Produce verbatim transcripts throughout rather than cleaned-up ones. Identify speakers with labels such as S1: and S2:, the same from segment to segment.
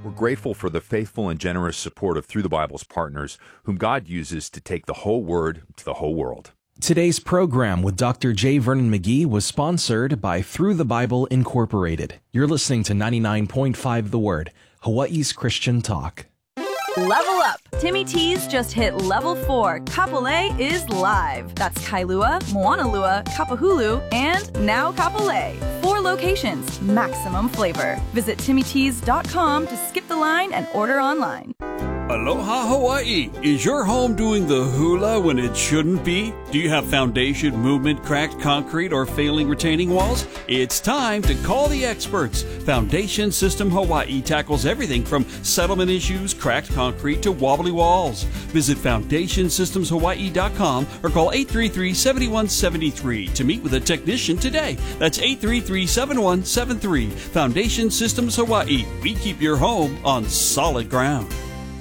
S1: We're grateful for the faithful and generous support of Through the Bible's partners, whom God uses to take the whole Word to the whole world.
S2: Today's program with Doctor J. Vernon McGee was sponsored by Through the Bible Incorporated. You're listening to ninety-nine point five The Word, Hawaii's Christian Talk.
S3: Level up! Timmy T's just hit level four. Kapolei is live. That's Kailua, Moanalua, Kapahulu, and now Kapolei. Four locations, maximum flavor. Visit timmy tees dot com to skip the line and order online.
S4: Aloha Hawaii! Is your home doing the hula when it shouldn't be? Do you have foundation, movement, cracked concrete, or failing retaining walls? It's time to call the experts. Foundation System Hawaii tackles everything from settlement issues, cracked concrete, to wobbly walls. Visit foundation systems hawaii dot com or call eight three three, seven one seven three to meet with a technician today. That's eight three three, seven one seven three. Foundation Systems Hawaii. We keep your home on solid ground.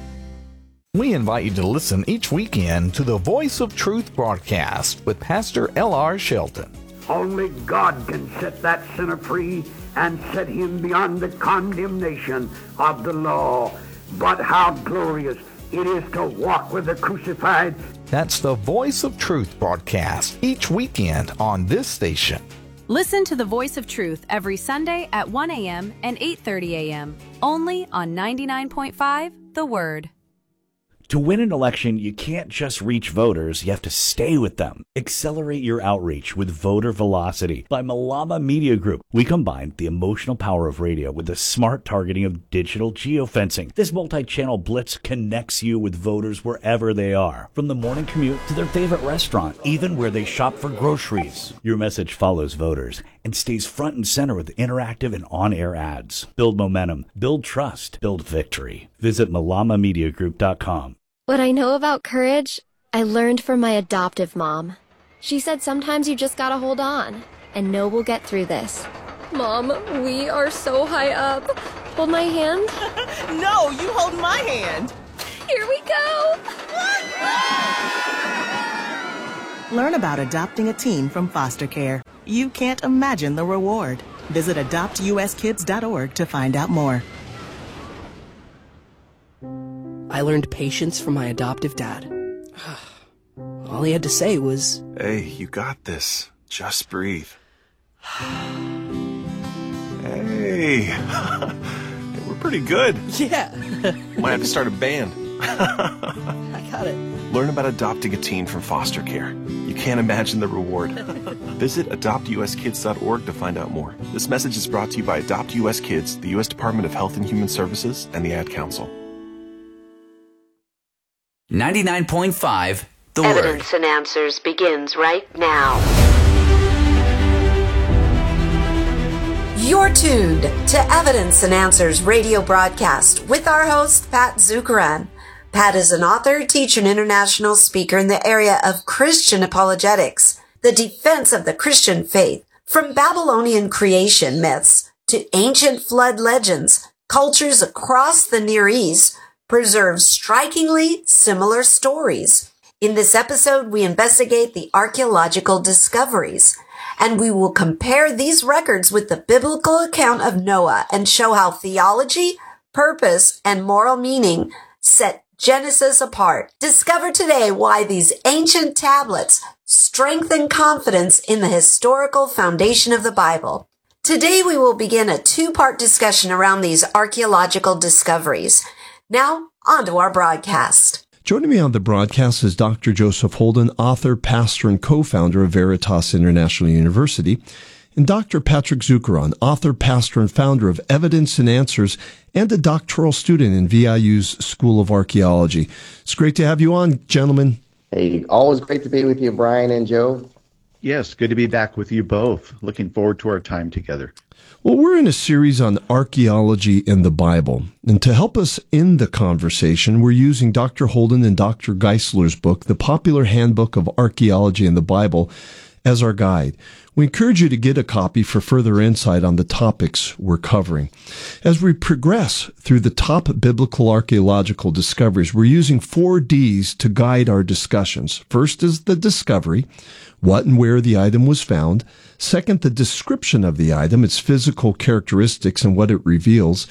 S5: We invite you to listen each weekend to the Voice of Truth broadcast with Pastor L R Shelton.
S6: Only God can set that sinner free and set him beyond the condemnation of the law. But how glorious it is to walk with the crucified.
S5: That's the Voice of Truth broadcast each weekend on this station.
S7: Listen to the Voice of Truth every Sunday at one a.m. and eight thirty a.m. only on ninety-nine point five The Word.
S8: To win an election, you can't just reach voters, you have to stay with them. Accelerate your outreach with Voter Velocity by Malama Media Group. We combine the emotional power of radio with the smart targeting of digital geofencing. This multi-channel blitz connects you with voters wherever they are, from the morning commute to their favorite restaurant, even where they shop for groceries. Your message follows voters and stays front and center with interactive and on-air ads. Build momentum, build trust, build victory. Visit malama media group dot com.
S9: What I know about courage, I learned from my adoptive mom. She said sometimes you just gotta hold on, and know we'll get through this. Mom, we are so high up. Hold my hand.
S10: No, you hold my hand.
S9: Here we go.
S10: Learn about adopting a teen from foster care. You can't imagine the reward. Visit adopt u s kids dot org to find out more.
S11: I learned patience from my adoptive dad. All he had to say was,
S12: "Hey, you got this. Just breathe." Hey, we're pretty good.
S11: Yeah.
S12: Might have to start a band.
S11: I got it.
S12: Learn about adopting a teen from foster care. You can't imagine the reward. Visit adopt u s kids dot org to find out more. This message is brought to you by Adopt U S Kids, the U S Department of Health and Human Services, and the Ad Council.
S13: ninety-nine point five The Word.
S14: Evidence and Answers begins right now. You're tuned to Evidence and Answers radio broadcast with our host, Pat Zukeran. Pat is an author, teacher, and international speaker in the area of Christian apologetics, the defense of the Christian faith, from Babylonian creation myths to ancient flood legends. Cultures across the Near East preserve strikingly similar stories. In this episode, we investigate the archaeological discoveries, and we will compare these records with the biblical account of Noah and show how theology, purpose, and moral meaning set Genesis apart. Discover today why these ancient tablets strengthen confidence in the historical foundation of the Bible. Today, we will begin a two-part discussion around these archaeological discoveries. Now, on to our broadcast.
S15: Joining me on the broadcast is Doctor Joseph Holden, author, pastor, and co-founder of Veritas International University, and Doctor Patrick Zukeran, author, pastor, and founder of Evidence and Answers, and a doctoral student in V I U's School of Archaeology. It's great to have you on, gentlemen.
S16: Hey, always great to be with you, Brian and Joe.
S17: Yes, good to be back with you both. Looking forward to our time together.
S15: Well, we're in a series on archaeology in the Bible, and to help us in the conversation, we're using Doctor Holden and Doctor Geisler's book, The Popular Handbook of Archaeology in the Bible, as our guide. We encourage you to get a copy for further insight on the topics we're covering. As we progress through the top biblical archaeological discoveries, we're using four D's to guide our discussions. First is the discovery, what and where the item was found. Second, the description of the item, its physical characteristics and what it reveals.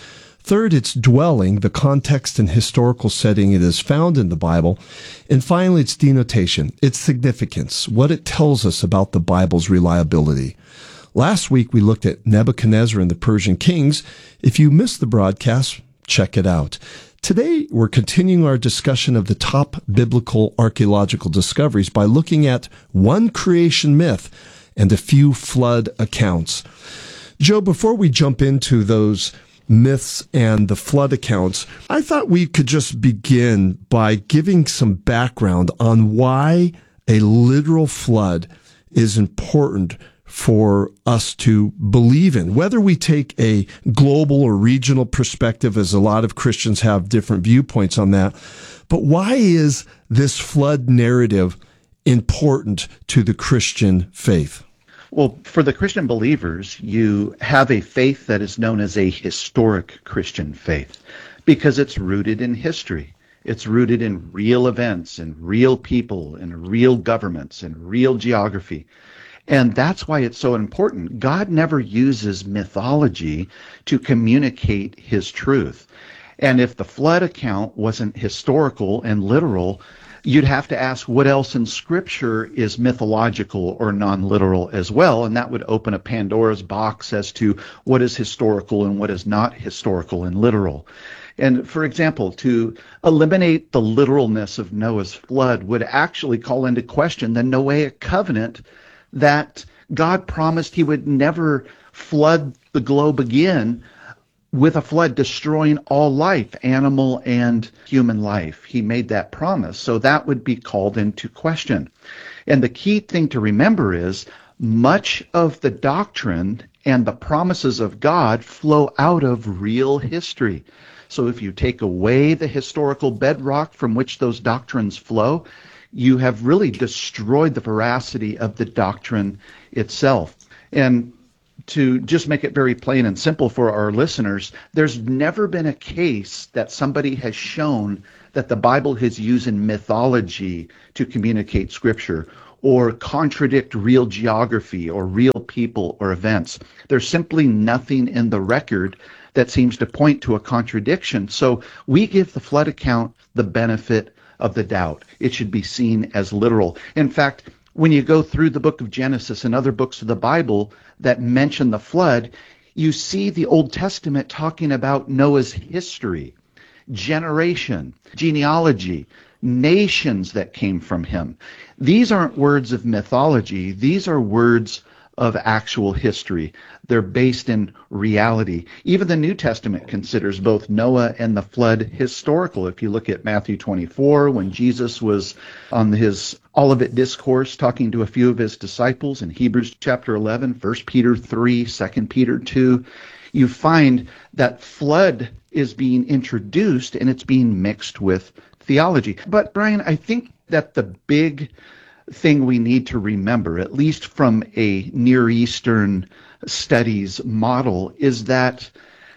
S15: Third, its dwelling, the context and historical setting it is found in the Bible. And finally, its denotation, its significance, what it tells us about the Bible's reliability. Last week, we looked at Nebuchadnezzar and the Persian kings. If you missed the broadcast, check it out. Today, we're continuing our discussion of the top biblical archaeological discoveries by looking at one creation myth and a few flood accounts. Joe, before we jump into those myths and the flood accounts, I thought we could just begin by giving some background on why a literal flood is important for us to believe in. Whether we take a global or regional perspective, as a lot of Christians have different viewpoints on that, but why is this flood narrative important to the Christian faith?
S17: Well, for the Christian believers, you have a faith that is known as a historic Christian faith because it's rooted in history. It's rooted in real events and real people and real governments and real geography. And that's why it's so important. God never uses mythology to communicate his truth. And if the flood account wasn't historical and literal, you'd have to ask what else in Scripture is mythological or non-literal as well, and that would open a Pandora's box as to what is historical and what is not historical and literal. And for example, to eliminate the literalness of Noah's flood would actually call into question the Noahic covenant that God promised he would never flood the globe again with a flood destroying all life, animal and human life. He made that promise. So that would be called into question. And the key thing to remember is much of the doctrine and the promises of God flow out of real history. So if you take away the historical bedrock from which those doctrines flow, you have really destroyed the veracity of the doctrine itself. And to just make it very plain and simple for our listeners, there's never been a case that somebody has shown that the Bible has used mythology to communicate Scripture or contradict real geography or real people or events. There's simply nothing in the record that seems to point to a contradiction. So we give the flood account the benefit of the doubt. It should be seen as literal. In fact, when you go through the book of Genesis and other books of the Bible that mention the flood, you see the Old Testament talking about Noah's history, generation, genealogy, nations that came from him. These aren't words of mythology. These are words of actual history. They're based in reality. Even the New Testament considers both Noah and the flood historical. If you look at Matthew twenty-four, when Jesus was on his Olivet Discourse talking to a few of his disciples, in Hebrews chapter eleven, First Peter three, Second Peter two, you find that flood is being introduced and it's being mixed with theology. But Brian, I think that the big thing we need to remember, at least from a Near Eastern studies model, is that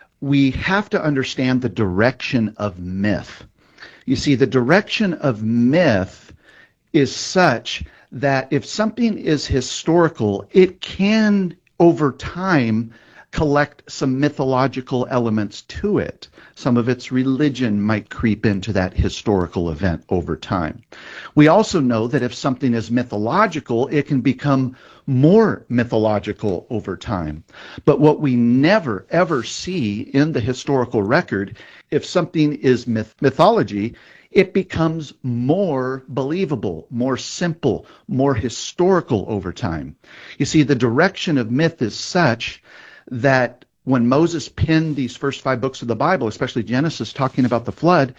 S17: we have to understand the direction of myth. You see, the direction of myth is such that if something is historical, it can, over time, collect some mythological elements to it. Some of its religion might creep into that historical event over time. We also know that if something is mythological, it can become more mythological over time. But what we never, ever see in the historical record, if something is myth- mythology, it becomes more believable, more simple, more historical over time. You see, the direction of myth is such that when Moses penned these first five books of the Bible, especially Genesis, talking about the flood,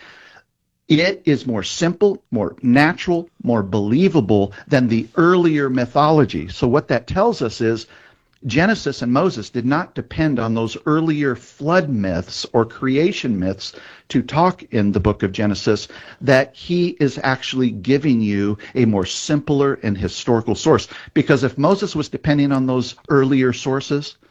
S17: it is more simple, more natural, more believable than the earlier mythology. So what that tells us is Genesis and Moses did not depend on those earlier flood myths or creation myths to talk in the book of Genesis, that he is actually giving you a more simpler and historical source. Because if Moses was depending on those earlier sources,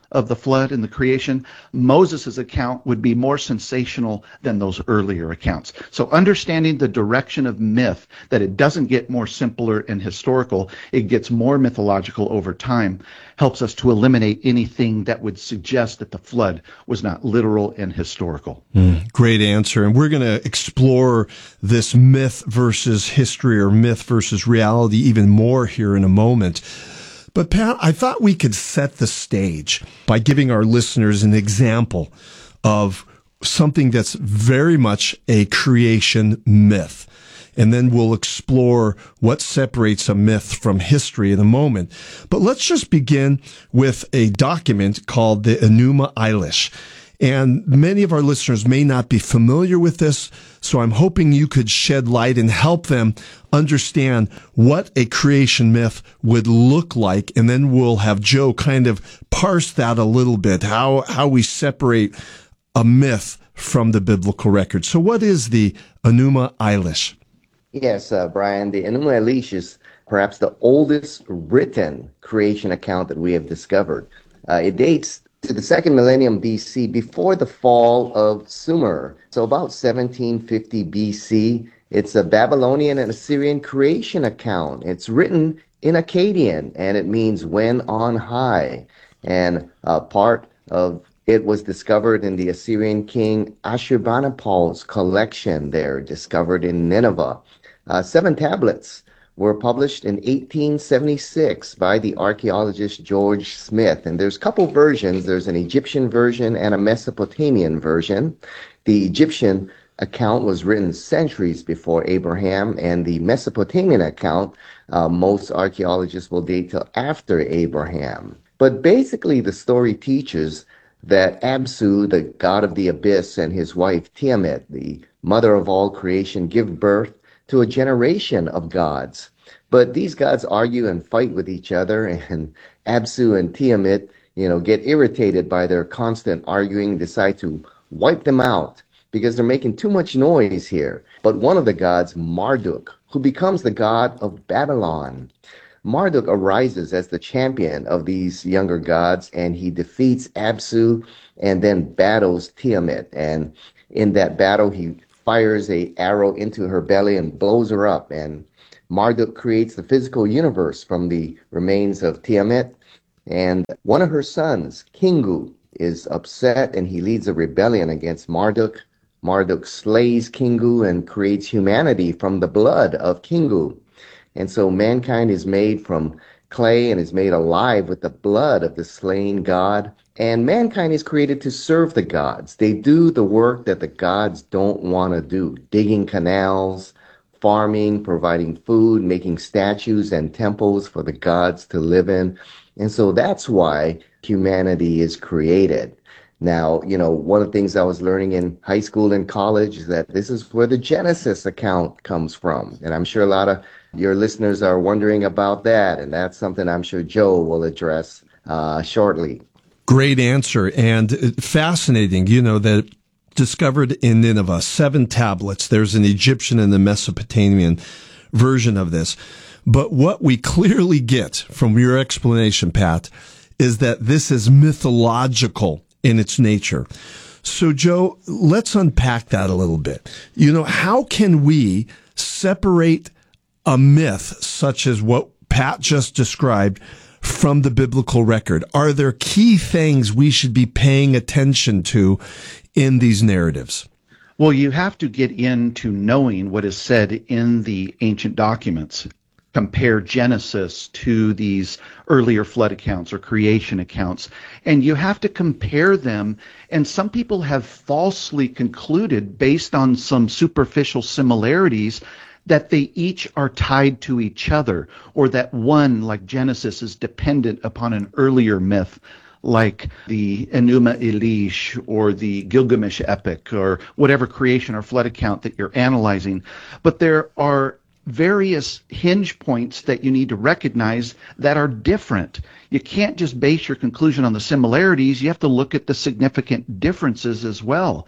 S17: of the flood and the creation, Moses' account would be more sensational than those earlier accounts. So understanding the direction of myth, that it doesn't get more simpler and historical, it gets more mythological over time, helps us to eliminate anything that would suggest that the flood was not literal and historical.
S15: Mm, great answer. And we're going to explore this myth versus history or myth versus reality even more here in a moment. But Pat, I thought we could set the stage by giving our listeners an example of something that's very much a creation myth. And then we'll explore what separates a myth from history in a moment. But let's just begin with a document called the Enuma Elish. And many of our listeners may not be familiar with this, so I'm hoping you could shed light and help them understand what a creation myth would look like. And then we'll have Joe kind of parse that a little bit, how, how we separate a myth from the biblical record. So what is the Enuma Elish?
S16: Yes, uh, Brian, the Enuma Elish is perhaps the oldest written creation account that we have discovered. Uh, it dates to the second millennium B C, before the fall of Sumer. So about seventeen fifty B C. It's a Babylonian and Assyrian creation account. It's written in Akkadian, and it means when on high. And uh, part of it was discovered in the Assyrian king Ashurbanipal's collection there, discovered in Nineveh. Uh, seven tablets were published in eighteen seventy-six by the archaeologist George Smith. And there's a couple versions. There's an Egyptian version and a Mesopotamian version. The Egyptian account was written centuries before Abraham, and the Mesopotamian account, uh, most archaeologists will date till after Abraham. But basically, the story teaches that Absu, the god of the abyss, and his wife Tiamat, the mother of all creation, give birth to a generation of gods. But these gods argue and fight with each other, and Absu and Tiamat, you know, get irritated by their constant arguing, decide to wipe them out because they're making too much noise here. But one of the gods, Marduk, who becomes the god of Babylon. Marduk arises as the champion of these younger gods, and he defeats Absu and then battles Tiamat. And in that battle, he fires a arrow into her belly and blows her up. And Marduk creates the physical universe from the remains of Tiamat. And one of her sons, Kingu, is upset, and he leads a rebellion against Marduk. Marduk slays Kingu and creates humanity from the blood of Kingu. And so mankind is made from clay and is made alive with the blood of the slain god. And mankind is created to serve the gods. They do the work that the gods don't want to do, digging canals, farming, providing food, making statues and temples for the gods to live in. And so that's why humanity is created. Now, you know, one of the things I was learning in high school and college is that this is where the Genesis account comes from. And I'm sure a lot of your listeners are wondering about that. And that's something I'm sure Joe will address uh, shortly.
S15: Great answer, and fascinating, you know, that discovered in Nineveh, seven tablets. There's an Egyptian and the Mesopotamian version of this. But what we clearly get from your explanation, Pat, is that this is mythological in its nature. So, Joe, let's unpack that a little bit. You know, how can we separate a myth such as what Pat just described from the biblical record? Are there key things we should be paying attention to in these narratives?
S17: Well, you have to get into knowing what is said in the ancient documents. Compare Genesis to these earlier flood accounts or creation accounts, and you have to compare them. And some people have falsely concluded, based on some superficial similarities, that they each are tied to each other, or that one, like Genesis, is dependent upon an earlier myth, like the Enuma Elish or the Gilgamesh epic, or whatever creation or flood account that you're analyzing. But there are various hinge points that you need to recognize that are different. You can't just base your conclusion on the similarities. You have to look at the significant differences as well.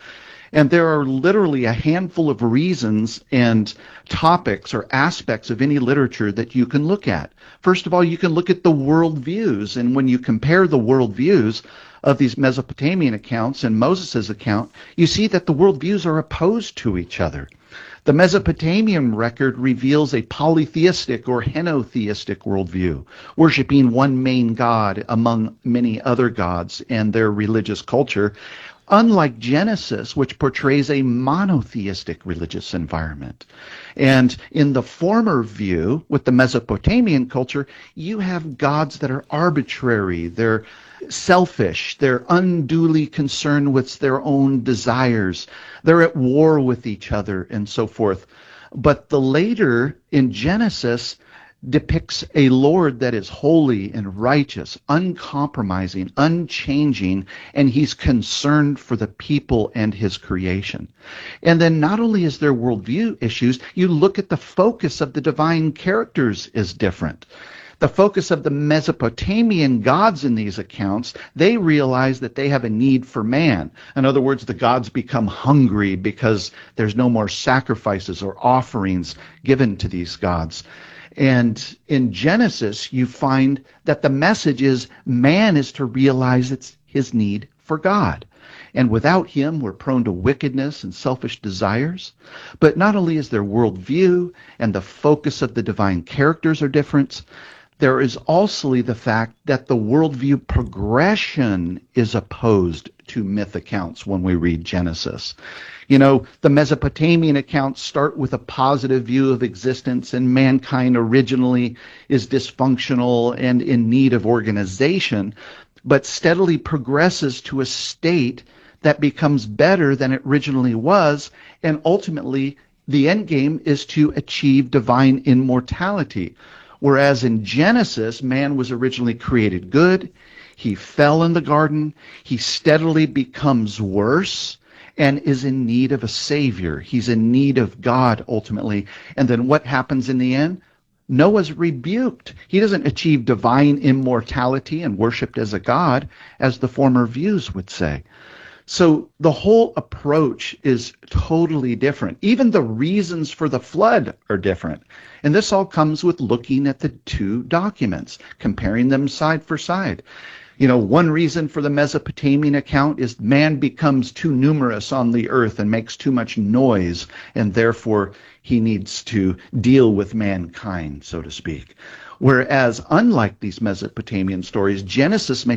S17: And there are literally a handful of reasons and topics or aspects of any literature that you can look at. First of all, you can look at the worldviews. And when you compare the worldviews of these Mesopotamian accounts and Moses' account, you see that the worldviews are opposed to each other. The Mesopotamian record reveals a polytheistic or henotheistic worldview, worshiping one main god among many other gods and their religious culture, unlike Genesis, which portrays a monotheistic religious environment. And in the former view, with the Mesopotamian culture, you have gods that are arbitrary, they're selfish, they're unduly concerned with their own desires, they're at war with each other, and so forth. But the later, in Genesis, depicts a Lord that is holy and righteous, uncompromising, unchanging, and he's concerned for the people and his creation. And then not only is there worldview issues, you look at the focus of the divine characters is different. The focus of the Mesopotamian gods in these accounts, they realize that they have a need for man. In other words, the gods become hungry because there's no more sacrifices or offerings given to these gods. And in Genesis, you find that the message is man is to realize it's his need for God. And without him, we're prone to wickedness and selfish desires. But not only is their worldview and the focus of the divine characters are different, there is also the fact that the worldview progression is opposed to myth accounts when we read Genesis. You know, the Mesopotamian accounts start with a positive view of existence, and mankind originally is dysfunctional and in need of organization, but steadily progresses to a state that becomes better than it originally was, and ultimately the end game is to achieve divine immortality. Whereas in Genesis, man was originally created good, he fell in the garden, he steadily becomes worse, and is in need of a savior. He's in need of God ultimately. And then what happens in the end? Noah's rebuked. He doesn't achieve divine immortality and worshipped as a god, as the former views would say. So the whole approach is totally different. Even the reasons for the flood are different. And this all comes with looking at the two documents, comparing them side for side. You know, one reason for the Mesopotamian account is man becomes too numerous on the earth and makes too much noise, and therefore he needs to deal with mankind, so to speak. Whereas, unlike these Mesopotamian stories, Genesis may